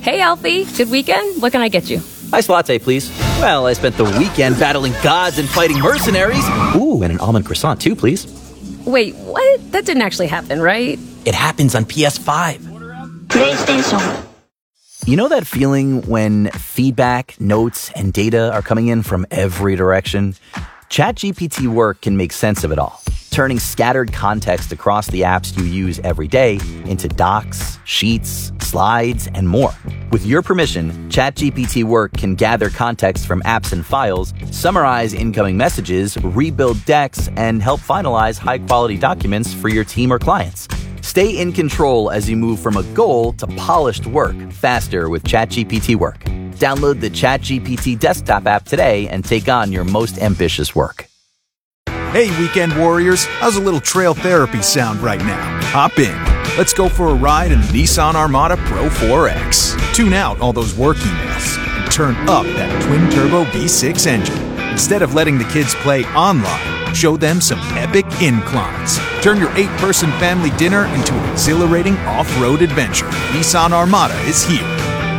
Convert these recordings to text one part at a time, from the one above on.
Hey, Alfie. Good weekend? What can I get you? Iced latte, please. Well, I spent the weekend battling gods and fighting mercenaries. Ooh, and an almond croissant, too, please. Wait, what? That didn't actually happen, right? It happens on PS5. PlayStation. You know that feeling when feedback, notes, and data are coming in from every direction? ChatGPT Work can make sense of it all, turning scattered context across the apps you use every day into docs, sheets, slides, and more. With your permission, ChatGPT Work can gather context from apps and files, summarize incoming messages, rebuild decks, and help finalize high-quality documents for your team or clients. Stay in control as you move from a goal to polished work faster with ChatGPT Work. Download the ChatGPT desktop app today and take on your most ambitious work. Hey, weekend warriors, how's a little trail therapy sound right now? Hop in. Let's go for a ride in the Nissan Armada Pro 4X. Tune out all those work emails and turn up that twin-turbo V6 engine. Instead of letting the kids play online, show them some epic inclines. Turn your 8-person family dinner into an exhilarating off-road adventure. Nissan Armada is here.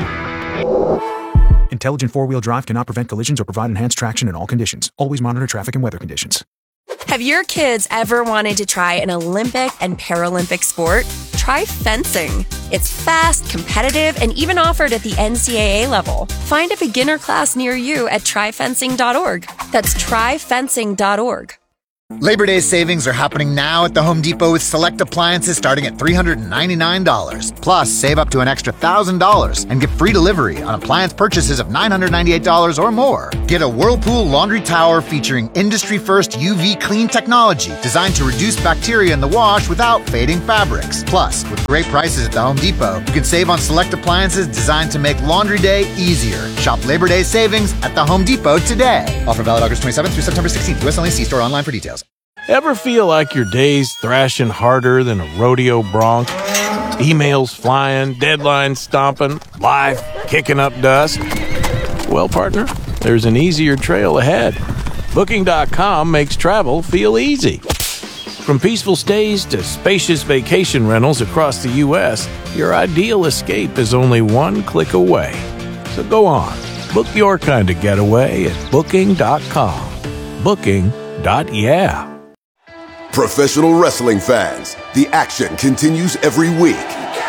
Intelligent four-wheel drive cannot prevent collisions or provide enhanced traction in all conditions. Always monitor traffic and weather conditions. Have your kids ever wanted to try an Olympic and Paralympic sport? Try fencing. It's fast, competitive, and even offered at the NCAA level. Find a beginner class near you at tryfencing.org. That's tryfencing.org. Labor Day savings are happening now at the Home Depot with select appliances starting at $399. Plus, save up to an extra $1,000 and get free delivery on appliance purchases of $998 or more. Get a Whirlpool laundry tower featuring industry-first UV clean technology designed to reduce bacteria in the wash without fading fabrics. Plus, with great prices at the Home Depot, you can save on select appliances designed to make laundry day easier. Shop Labor Day savings at the Home Depot today. Offer valid August 27th through September 16th. US only. See store online for details. Ever feel like your day's thrashing harder than a rodeo bronc? Emails flying, deadlines stomping, life kicking up dust? Well, partner, there's an easier trail ahead. Booking.com makes travel feel easy. From peaceful stays to spacious vacation rentals across the U.S., your ideal escape is only one click away. So go on, book your kind of getaway at Booking.com. Booking.yeah. Professional wrestling fans, the action continues every week.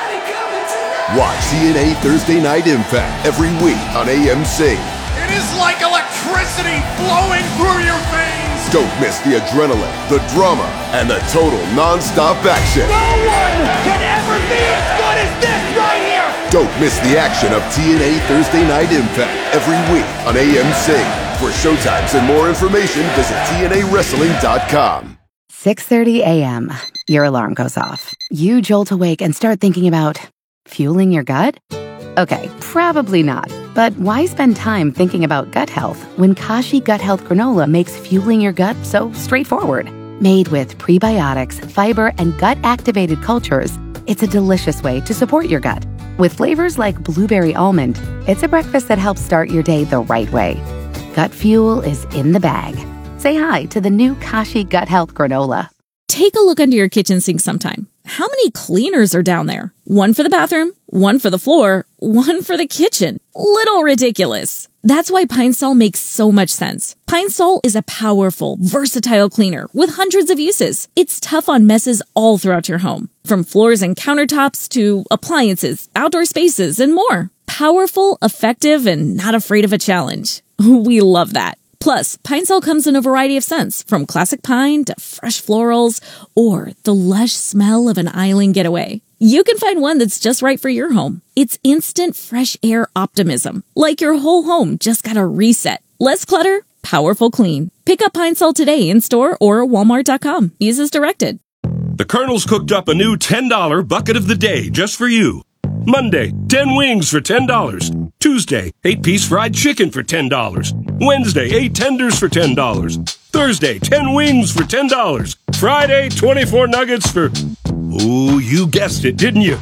Watch TNA Thursday Night Impact every week on AMC. It is like electricity flowing through your veins. Don't miss the adrenaline, the drama, and the total non-stop action. No one can ever be as good as this right here. Don't miss the action of TNA Thursday Night Impact every week on AMC. For showtimes and more information, visit TNAWrestling.com. 6:30 a.m. Your alarm goes off. You jolt awake and start thinking about fueling your gut? Okay, probably not. But why spend time thinking about gut health when Kashi Gut Health Granola makes fueling your gut so straightforward? Made with prebiotics, fiber, and gut-activated cultures, it's a delicious way to support your gut. With flavors like blueberry almond, it's a breakfast that helps start your day the right way. Gut fuel is in the bag. Say hi to the new Kashi Gut Health Granola. Take a look under your kitchen sink sometime. How many cleaners are down there? One for the bathroom, one for the floor, one for the kitchen. Little ridiculous. That's why Pine Sol makes so much sense. Pine Sol is a powerful, versatile cleaner with hundreds of uses. It's tough on messes all throughout your home, from floors and countertops to appliances, outdoor spaces, and more. Powerful, effective, and not afraid of a challenge. We love that. Plus, Pine Sol comes in a variety of scents, from classic pine to fresh florals, or the lush smell of an island getaway. You can find one that's just right for your home. It's instant fresh air optimism, like your whole home just got a reset. Less clutter, powerful clean. Pick up Pine Sol today in store or Walmart.com. Use as directed. The Colonel's cooked up a new $10 bucket of the day just for you. Monday, 10 wings for $10. Tuesday, 8-piece fried chicken for $10. Wednesday, 8 tenders for $10. Thursday, 10 wings for $10. Friday, 24 nuggets for... Ooh, you guessed it, didn't you?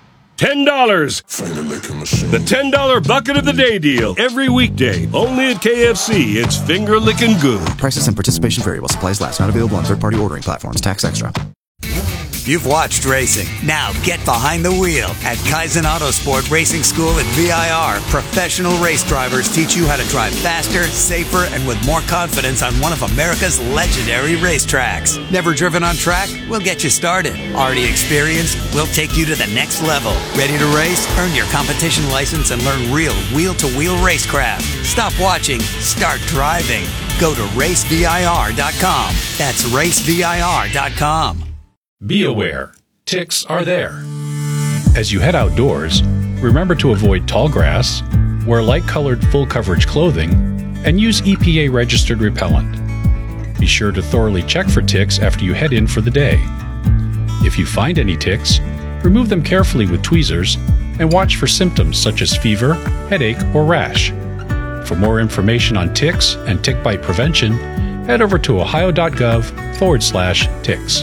$10. The $10 bucket of the day deal. Every weekday, only at KFC. It's finger-licking good. Prices and participation variable. Supplies last. Not available on third-party ordering platforms. Tax extra. you've watched racing. Now get behind the wheel at Kaizen Autosport Racing School at VIR. Professional race drivers teach you how to drive faster, safer, and with more confidence on one of America's legendary racetracks. Never driven on track? We'll get you started. Already experienced? We'll take you to the next level. Ready to race? Earn your competition license and learn real wheel-to-wheel racecraft. Stop watching. Start driving. Go to racevir.com. That's racevir.com. Be aware, ticks are there. As you head outdoors, remember to avoid tall grass, wear light-colored full-coverage clothing, and use EPA-registered repellent. Be sure to thoroughly check for ticks after you head in for the day. If you find any ticks, remove them carefully with tweezers and watch for symptoms such as fever, headache, or rash. For more information on ticks and tick bite prevention, head over to ohio.gov/ticks.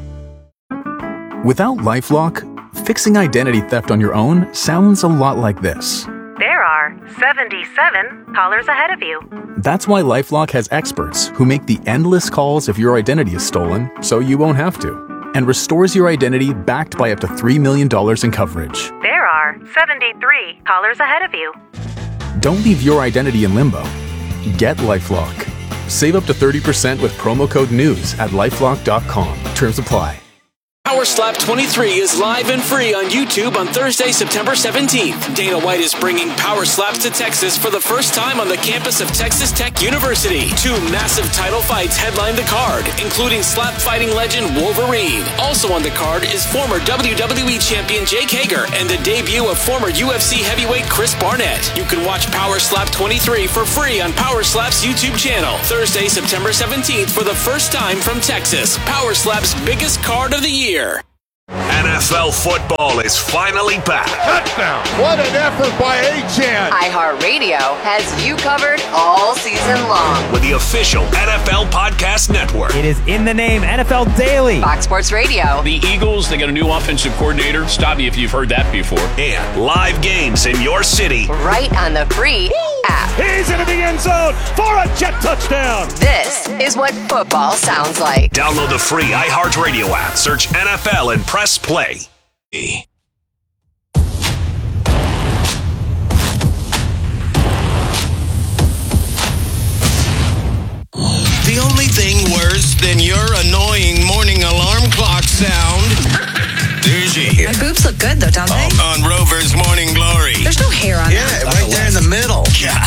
Without LifeLock, fixing identity theft on your own sounds a lot like this. There are 77 callers ahead of you. That's why LifeLock has experts who make the endless calls if your identity is stolen, so you won't have to, and restores your identity backed by up to $3 million in coverage. There are 73 callers ahead of you. Don't leave your identity in limbo. Get LifeLock. Save up to 30% with promo code NEWS at LifeLock.com. Terms apply. Power Slap 23 is live and free on YouTube on Thursday, September 17th. Dana White is bringing Power Slaps to Texas for the first time on the campus of Texas Tech University. 2 massive title fights headline the card, including slap fighting legend Wolverine. Also on the card is former WWE champion Jake Hager and the debut of former UFC heavyweight Chris Barnett. You can watch Power Slap 23 for free on Power Slap's YouTube channel. Thursday, September 17th for the first time from Texas. Power Slap's biggest card of the year. NFL football is finally back. Touchdown! What an effort by Achane! iHeartRadio has you covered all season long. With the official NFL Podcast Network. It is in the name, NFL Daily. Fox Sports Radio. The Eagles, they got a new offensive coordinator. Stop me if you've heard that before. And live games in your city. Right on the free app. He's into the end zone for a jet touchdown. This is what football sounds like. Download the free iHeartRadio app. Search NFL and press play. The only thing worse than your annoying morning alarm clock sound. Doogie. My boobs look good, though, don't they? On Rover's Morning Glory. There's no hair on them. that. Yeah, right there in the middle.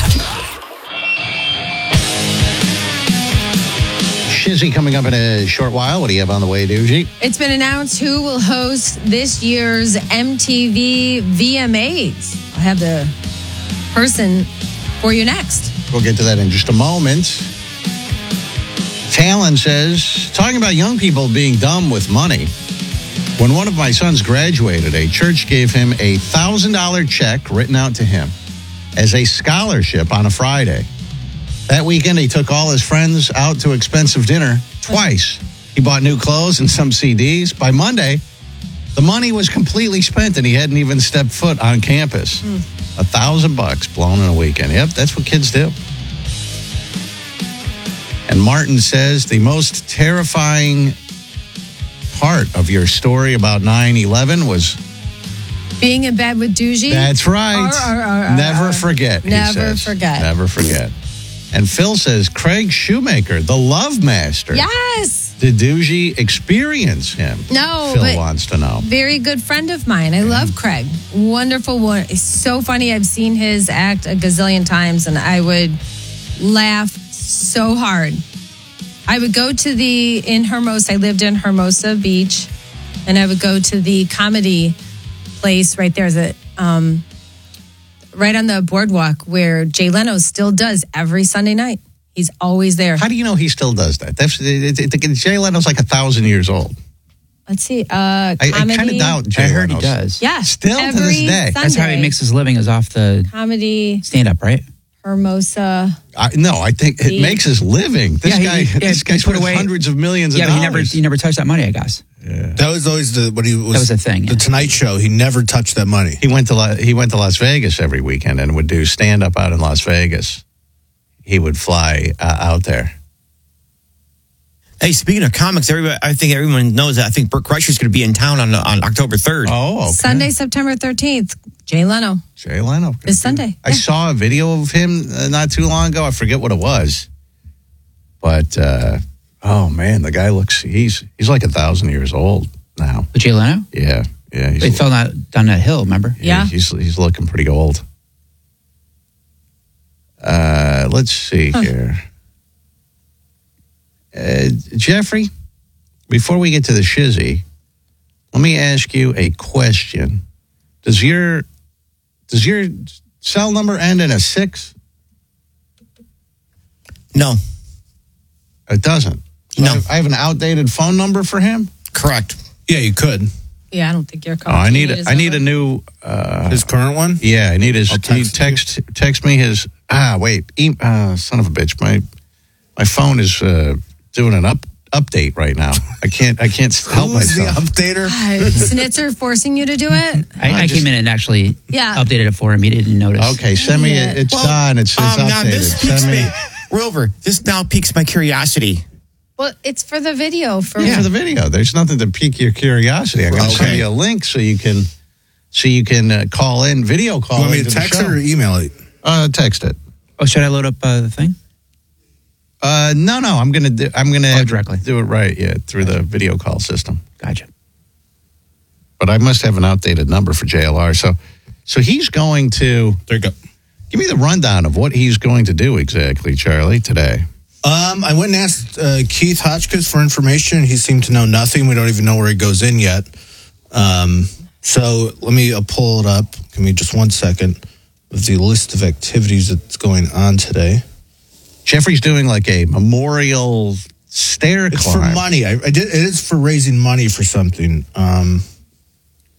Shizzy coming up in a short while. What do you have on the way, Doogie? It's been announced who will host this year's MTV VMAs. I'll have the person for you next. We'll get to that in just a moment. Talon says, talking about young people being dumb with money. When one of my sons graduated, a church gave him a $1,000 check written out to him as a scholarship on a Friday. That weekend, he took all his friends out to expensive dinner twice. He bought new clothes and some CDs. By Monday, the money was completely spent and he hadn't even stepped foot on campus. $1,000 blown in a weekend. Yep, that's what kids do. And Martin says the most terrifying part of your story about 9/11 was being in bed with Doogie. That's right. Never forget. Never forget. Never forget. And Phil says Craig Shoemaker, the Love Master. Yes. Did Doogie experience him? No. Phil wants to know. Very good friend of mine. I love Craig. Wonderful one. He's so funny. I've seen his act a gazillion times, and I would laugh so hard. I would go to in Hermosa. I lived in Hermosa Beach, and I would go to the comedy place right there. Right on the boardwalk where Jay Leno still does every Sunday night. He's always there. How do you know he still does that? Jay Leno's like 1,000 years old. Let's see. I kind of doubt Jay I heard Leno's. he does. Yeah. Still to this day. Sunday. That's how he makes his living, is off the comedy stand-up, right? Hermosa. No, I think it makes his living. This guy put away hundreds of millions of dollars. But he never touched that money, I guess. Yeah. That was always that was a thing. The Tonight Show. He never touched that money. He went to Las Vegas every weekend and would do stand up out in Las Vegas. He would fly out there. Hey, speaking of comics, I think everyone knows that. I think Burt Kreischer's going to be in town on October 3rd. Oh, okay. Sunday, September 13th. Jay Leno. Jay Leno. This Sunday. I saw a video of him not too long ago. I forget what it was. But, oh, man, the guy he's like 1,000 years old now. Jay Leno? Yeah. He fell down that hill, remember? Yeah. He's looking pretty old. Let's see here. Jeffrey, before we get to the shizzy, let me ask you a question. Does your cell number end in a 6? No. It doesn't? So No. I have an outdated phone number for him? Correct. Yeah, you could. Yeah, I don't think you're Oh, calling. I need a new... his current one? Yeah, I need his... I'll Can you text me his... son of a bitch. My phone is doing an update right now. I can't help Who's the myself. updater? Snitzer forcing you to do it? I came in and actually updated it for him. He didn't notice. Okay, send me it. It's done. It's updated. Now this piques Send me... Rover, this now piques my curiosity. Well, it's for the video. For the video. There's nothing to pique your curiosity. I'm going to send you a link so you can call in, video call. You want me to text it or email it? Text it. Oh, should I load up the thing? No. I'm gonna directly do it right. Yeah, through the video call system. Gotcha. But I must have an outdated number for JLR. So he's going to. There you go. Give me the rundown of what he's going to do exactly, Charlie, today. I went and asked Keith Hotchkiss for information. He seemed to know nothing. We don't even know where he goes in yet. So let me pull it up. Give me just 1 second of the list of activities that's going on today. Jeffrey's doing like a memorial stair It's climb. for money. It is for raising money for something.